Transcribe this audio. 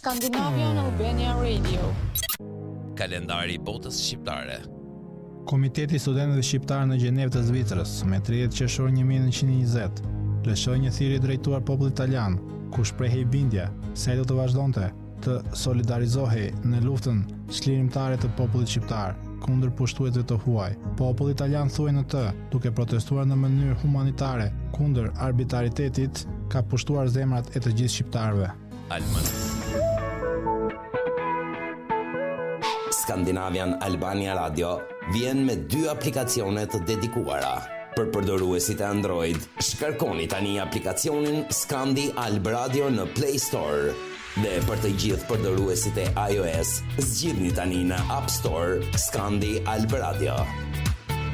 Scandinavian Albania Radio. Kalendari i botës shqiptare. Komiteti i Studentëve Shqiptar në Gjenevë të Zvicrës, me 30 qershor 1920, lëshoi një thirrje drejtuar popullit italian, ku shprehej bindja se ai do të vazhdonte të solidarizohej në luftën çlirimtare të popullit shqiptar kundër pushtuesve të huaj. Populli italian thuaj në të, duke protestuar në mënyrë humanitare kundër arbitraritetit, ka pushtuar zemrat e të gjithë shqiptarëve. Skandinavian Albania Radio vjen me 2 aplikacione të dedikuara. Për përdoruesit e Android, shkarkoni tani aplikacionin Skandi Alb Radio në Play Store. Dhe për të gjithë përdoruesit e iOS, zgjidhni tani në App Store Skandi Alb Radio.